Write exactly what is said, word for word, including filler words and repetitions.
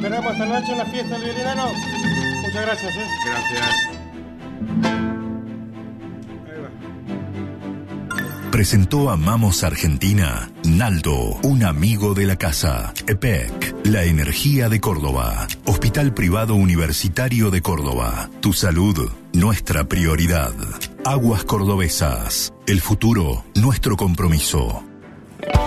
esperamos esta noche en la fiesta del Violinano. Muchas gracias, ¿eh? Gracias. Presentó Amamos Argentina, Naldo, un amigo de la casa. E P E C, la energía de Córdoba. Hospital Privado Universitario de Córdoba. Tu salud, nuestra prioridad. Aguas Cordobesas, el futuro, nuestro compromiso.